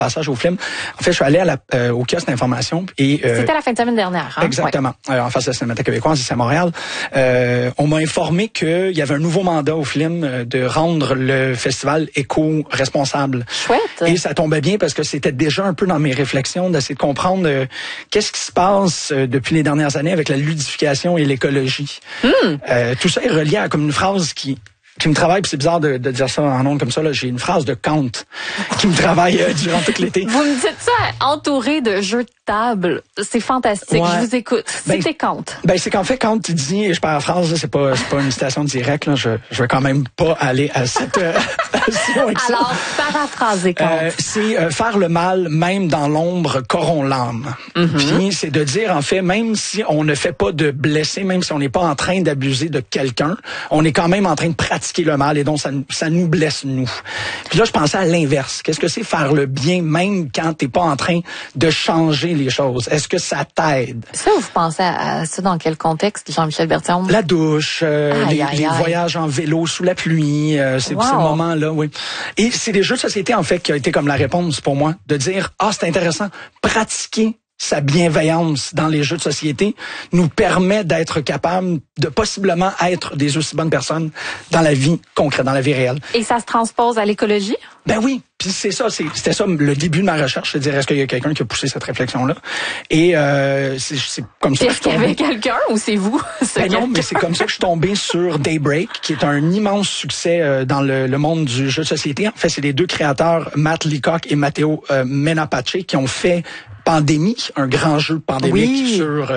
passage au film. En fait, je suis allé au kiosque d'information et c'était la fin de semaine dernière. Hein? Exactement. Ouais. En face de la Cinémathèque québécoise, ici à Montréal. On m'a informé qu'il y avait un nouveau mandat au film de rendre le festival éco-responsable. Chouette. Et ça tombait bien parce que c'était déjà un peu dans mes réflexions d'essayer de comprendre qu'est-ce qui se passe depuis les dernières années avec la ludification et l'écologie. Tout ça est relié à comme une phrase qui me travaille, puis c'est bizarre de dire ça en ondes comme ça, là. J'ai une phrase de Kant qui me travaille durant tout l'été. Vous me dites ça entouré de jeux de table. C'est fantastique. Ouais. Je vous écoute. C'était Kant. C'est qu'en fait, Kant dit, et je paraphrase, là, c'est pas une citation directe, là, je vais quand même pas aller à cette avec ça. Alors, paraphrasez Kant. C'est faire le mal, même dans l'ombre, corrompt l'âme. Puis c'est de dire, en fait, même si on ne fait pas de blessés, même si on n'est pas en train d'abuser de quelqu'un, on est quand même en train de pratiquer le mal et donc ça nous blesse, nous. Puis là, je pensais à l'inverse. Qu'est-ce que c'est faire le bien même quand t'es pas en train de changer les choses? Est-ce que ça t'aide? Ça, vous pensez à ça dans quel contexte, Jean-Michel Berthiaume? La douche, les voyages en vélo sous la pluie, ces moments-là, oui. Et c'est des jeux de société, en fait, qui a été comme la réponse pour moi, de dire, c'est intéressant, pratiquer sa bienveillance dans les jeux de société nous permet d'être capable de possiblement être des aussi bonnes personnes dans la vie concrète, dans la vie réelle. Et ça se transpose à l'écologie? Ben oui, puis c'était ça le début de ma recherche, c'est-à-dire est-ce qu'il y a quelqu'un qui a poussé cette réflexion-là? Et c'est comme ça. Est-ce qu'il y avait quelqu'un ou c'est vous? Non, mais c'est comme ça que je suis tombé sur Daybreak, qui est un immense succès dans le monde du jeu de société. En fait, c'est les deux créateurs, Matt Leacock et Matteo Menapace, qui ont fait Pandémie, un grand jeu pandémique sur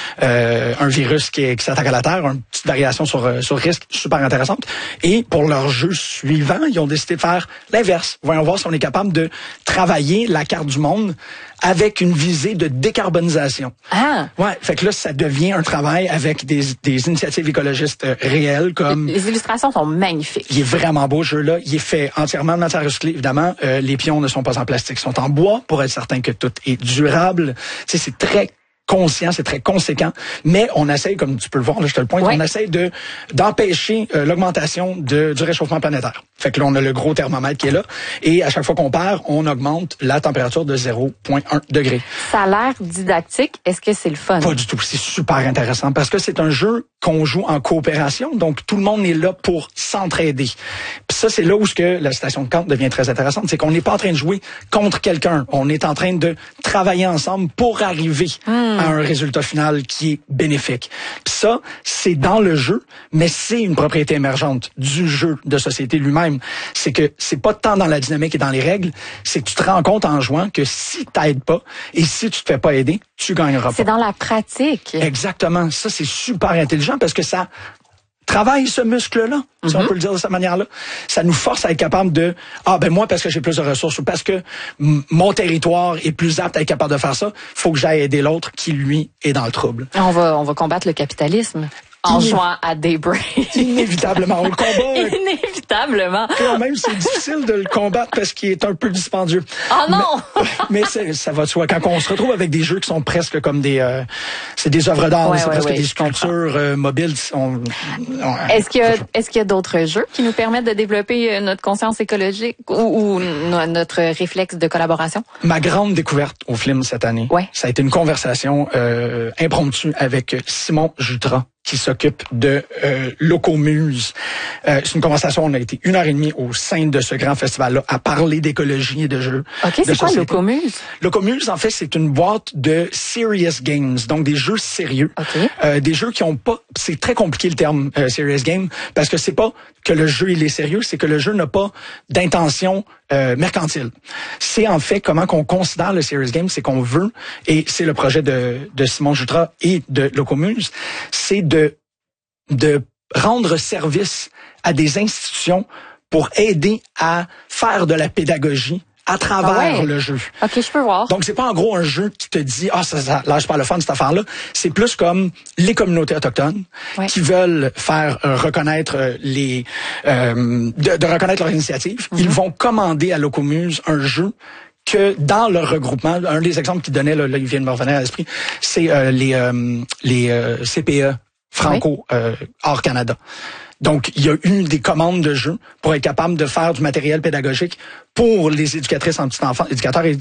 un virus qui s'attaque à la Terre, une petite variation sur risque super intéressante. Et pour leur jeu suivant, ils ont décidé de faire l'inverse. Voyons voir si on est capable de travailler la carte du monde avec une visée de décarbonisation. Ouais, fait que là, ça devient un travail avec des initiatives écologistes réelles comme... Les illustrations sont magnifiques. Il est vraiment beau, ce jeu-là. Il est fait entièrement de matière recyclée, évidemment. Les pions ne sont pas en plastique, ils sont en bois pour être certain que tout est durable. Tu sais, c'est très conscient, c'est très conséquent, mais on essaye, comme tu peux le voir, là, je te le pointe, on essaye d'empêcher l'augmentation du réchauffement planétaire. Fait que là, on a le gros thermomètre qui est là, et à chaque fois qu'on perd, on augmente la température de 0,1 degré. Ça a l'air didactique. Est-ce que c'est le fun? Pas du tout. C'est super intéressant parce que c'est un jeu qu'on joue en coopération, donc tout le monde est là pour s'entraider. Puis ça, c'est là où la citation de Kant devient très intéressante, c'est qu'on n'est pas en train de jouer contre quelqu'un, on est en train de travailler ensemble pour arriver à un résultat final qui est bénéfique. Puis ça, c'est dans le jeu, mais c'est une propriété émergente du jeu de société lui-même. C'est que c'est pas tant dans la dynamique et dans les règles, c'est que tu te rends compte en jouant que si t'aides pas et si tu te fais pas aider, tu gagneras pas. C'est dans la pratique. Exactement. Ça, c'est super intelligent parce que ça travaille ce muscle-là, si on peut le dire de cette manière-là. Ça nous force à être capable de, moi, parce que j'ai plus de ressources ou parce que mon territoire est plus apte à être capable de faire ça, faut que j'aille aider l'autre qui, lui, est dans le trouble. On va combattre le capitalisme en jouant à Daybreak. Inévitablement. On le combat. Inévitablement. Quand même, c'est difficile de le combattre parce qu'il est un peu dispendieux. Oh non! Mais ça va de soi. Quand on se retrouve avec des jeux qui sont presque comme c'est des œuvres d'art, c'est presque des sculptures mobiles. Est-ce qu'il y a d'autres jeux qui nous permettent de développer notre conscience écologique ou notre réflexe de collaboration? Ma grande découverte au film cette année, ça a été une conversation impromptue avec Simon Jutras, qui s'occupe de Locomuse. C'est une conversation, on a été 1h30 au sein de ce grand festival-là à parler d'écologie et de jeux. OK, c'est quoi Locomuse? Locomuse, en fait, c'est une boîte de serious games, donc des jeux sérieux. Des jeux qui ont pas... C'est très compliqué le terme serious game, parce que c'est pas que le jeu il est sérieux, c'est que le jeu n'a pas d'intention mercantile. C'est en fait comment qu'on considère le serious game, c'est qu'on veut, et c'est le projet de Simon Jutras et de Locomuse, c'est de rendre service à des institutions pour aider à faire de la pédagogie à travers le jeu. OK, je peux voir. Donc, c'est pas en gros un jeu qui te dit, ça lâche pas le fun, cette affaire-là. C'est plus comme les communautés autochtones qui veulent faire reconnaître de reconnaître leur initiative. Ils vont commander à Locomuse un jeu que dans leur regroupement, un des exemples qu'ils donnaient, là, il vient de me revenir à l'esprit, c'est les CPE Franco hors Canada. Donc, il y a eu des commandes de jeux pour être capable de faire du matériel pédagogique pour les éducatrices en petite enfance, éducateurs et